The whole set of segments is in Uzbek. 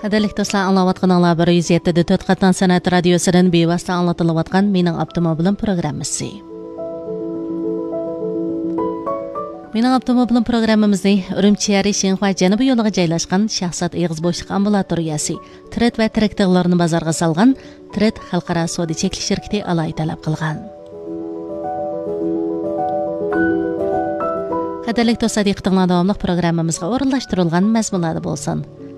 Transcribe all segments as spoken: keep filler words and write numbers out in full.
Qadrlik dostlar, anlayotganlar bir yuz yetti nöqta to'rt Qatan San'at radiosidan bevosita anlatılayotgan Mening avtomobilim programmasi. Mening avtomobilim programmamizni Urumchi Shinhua janubiy yo'liga joylashgan Shahzod Eg'iz bo'shliq ambulatoriyasi, Tred va traktorlarni bozorga solgan Tred xalqaro savdo cheklanish shirkati alohida talab qilgan. Qadrlik dostlar, diqqatinglar davomli programmamizga o'rinlashtirilgan mazmunlarda bo'lsin.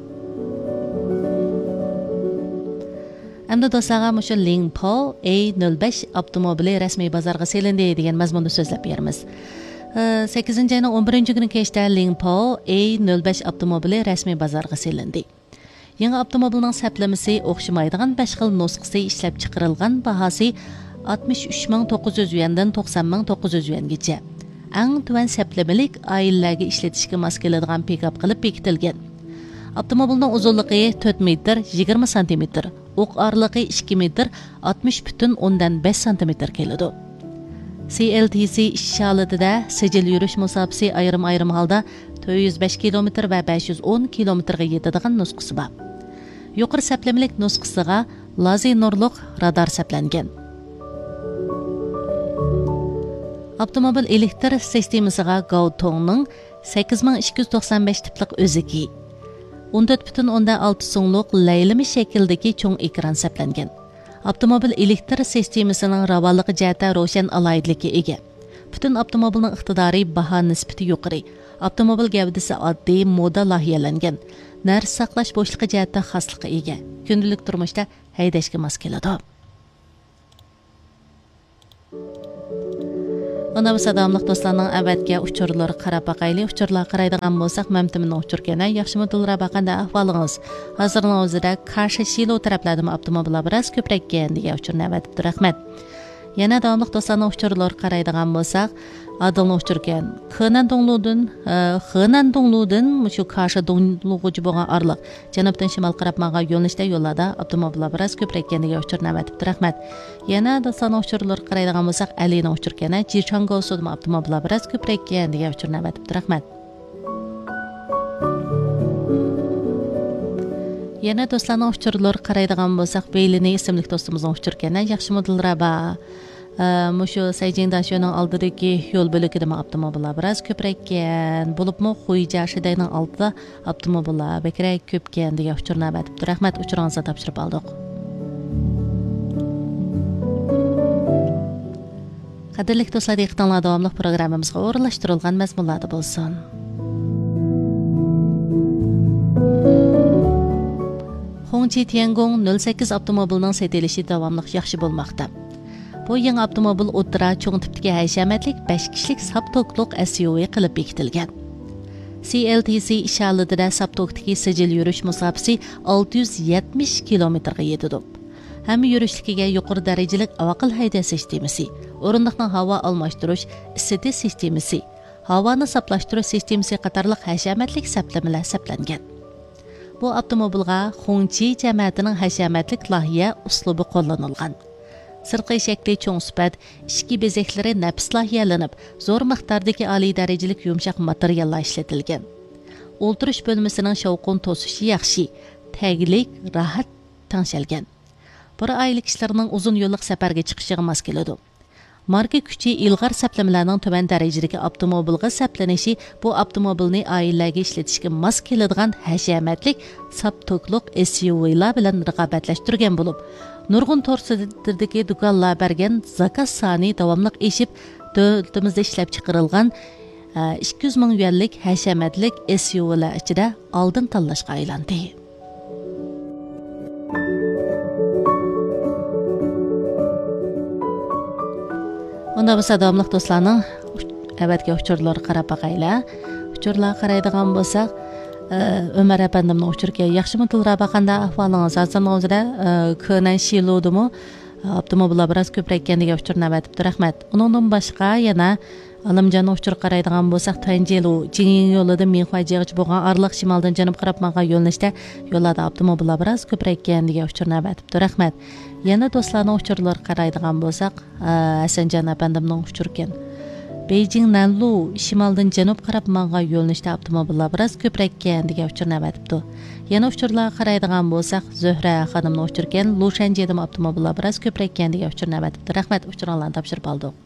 Hamda dostlarga mushu Lingpo A nol besh avtomobili rasmiy bozorga selindi degan mazmunda so'zlab beramiz. sakkizinchi ayning o'n birinchi kuni kechda Lingpo A nol besh avtomobili rasmiy bozorga selindi. Yangi avtomobilning saplamasi o'xshamaydigan besh xil nusxasi ishlab chiqarilgan, bahosi oltmish uch ming to'qqiz yuz yuandan to'qson ming to'qqiz yuz yuangacha. Eng tuvan saplamalik oilalarga ishlatishga mos keladigan pikap qilib bekitilgan. Avtomobilning uzunligi to'rt metr yigirma santimetr, o'q orlig'i ikki metr oltmish butun o'ndan besh santimetr keladi. C L T C ish holatida sijil yurish musofasi ayrim-ayrim holda to'rt yuz besh kilometr va besh yuz o'n kilometrga yetadigan nusxasi bor. Yuqori saplamalik nusxasiga lazer nurliq radar saplangan. Avtomobil elektr sistemasiga Gautongning sakkiz ming ikki yuz to'qson besh tiplik o'ziki, o'n to'rt butun o'ndan olti so'mlik laylimi shakldagi cho'ng ekran saplangan. Avtomobil elektr sistemasining ravonligi jihatdan ro'shan alohidlikka ega. Butun avtomobilning iqtidoriy baho nisbati yuqori. Avtomobil gavdasi oddiy, moda loyihalangan. Narsa saqlash bo'shliqi jihatdan xoslikqa ega. Kundalik turmushda haydashga mos keladi. Ona bu sadamlıq dostlarının əvvəlki uçurları qarab baqaylı, uçurlar qaraydigan bolsaq, məmtimin uçurkənə, yaxşımı dılra baqanda ahvalınız. Hazırın özüdə qarşı Şilo tərəflədim avtomobila biraz köprək gəldiyə uçurunu əvətibdir, rəhmət. Yana davamlıq dostlarının uçurları qaraydigan bolsaq, adılını uçurkən, Xenan Dongludun, Xenan Dongludun, şu qarşı Dongludun bolğan arlıq, cənubdan şimal qarab mağa yolunishda yollarda avtomobila biraz köprək gəldiyə uçurunu əvətibdir, rəhmət. Yana dostlarının uçurları qaraydigan bolsaq, Əlini uçurkənə, Jirchanga usudma avtomobila biraz köprək gəldiyə uçurunu əvətibdir, rəhmət. Yana dostlarının uçurları qaraydigan bolsaq, Beylini isimlik dostumuzun uçurkənə, yaxşı modullara ba. Mushu Sayjingdashoning oldidagi yo'l bo'lagida avtomobillar biroz ko'praygan, bo'libmi Xuija Shidayning oldida avtomobillar bekrak ko'pkan degan uchurni avatibdi. Rahmat, uchuringizni topshirib oldik. Qadrli do'stlar, diqqatinglar davomli programmamizga o'rinlashtirilgan mazmunlarda bo'lsin. Hongqi Tiangong nol sakkiz avtomobilining sotilishi davomli yaxshi bo'lmoqda. Bu yangi avtomobil o'ttira cho'ng tipdagi hashamatlik besh kishilik saptokliq S U V qilib bekitilgan. C L T C ish holatida saptokdagi sijil yurish musofasi olti yuz yetmish kilometrga yetadi. Hamma yurishligiga yuqori darajalik aql haydash sistemasi, o'rindiqning havo almashtirish, isitish sistemasi, havoni saqlashtirish sistemasi qatorliq hashamatlik saplamalar saplangan. Bu avtomobilga Hongqi jamiyatining hashamatlik loyiha uslubi qo'llanilgan. Sirqi shakli cho'ng sifat, ichki bezaklari nafis loyihalanib, zo'r miqdordagi oliy darajalik yumshoq materiallar ishlatilgan. O'ltirish bo'lmasining shovqin to'sishi yaxshi, taglik, rahat tangshalgan. Bir oylik ishlarning uzun yo'llik safarga chiqishiga mos keladi. Marka kuchi ilg'or saplamalarning tuban darajadagi avtomobilga saplanishi bu avtomobilni oilalarga ishlatishga mos keladigan hashamatlik saptokliq S U V'lar bilan raqobatlashtirgan bo'lib, nurg'un to'rtdagi do'konlar bergan zakaz soni davomli eshib, davlatimizda ishlab chiqarilgan ikki yuz ming yuanlik hashamatlik S U V'lar ichida oldin tanlashga aylandi. Onda bu sadamlıq dostlarning əvvəlki uçurları qarab baqaylar. Uçurlar qaraydigan bo'lsak, Ömer efendimning uçurga yaxshimi tilra baqanda ahvolingiz hazırlığınızda Xenan Shilodimi avtomobillar biroz ko'praygan degan uçurni avatibdi. Rahmat. Uningdan boshqa yana Alamjon uçur qaraydigan bo'lsak, Tanjelu Jingin yo'lida Minhua jigacha bo'lgan arliq shimoldan janub qarab maga yo'linishda yo'llarda avtomobillar biroz ko'praygan degan uçurni avatibdi. Rahmat. Yana do'stlarning uçurlari qaraydigan bo'lsak, Hasanjon efendimning uçurgan Beijing Nanlu shimoldan janub qarab mang'an yo'linishda avtomobillar biroz ko'praygan degan uchurni avatibdi. Yana uchurlarga qaraydigan bo'lsak, Zuhra xonimning uchurgan Lushanjedim avtomobillar biroz ko'praygan degan uchurni avatibdi. Rahmat, uchuringlarni topshirib oldik.